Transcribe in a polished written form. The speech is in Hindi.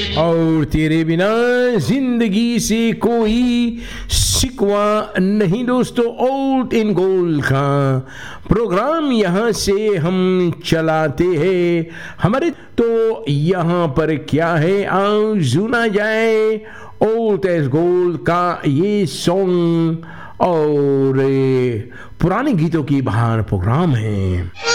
और तेरे बिना जिंदगी से कोई शिकवा नहीं दोस्तों। ओल्ड इन गोल्ड का प्रोग्राम यहाँ से हम चलाते हैं। हमारे तो यहाँ पर क्या है, आओ सुना जाए ओल्ड एज गोल्ड का ये सॉन्ग। और पुराने गीतों की बहार प्रोग्राम है।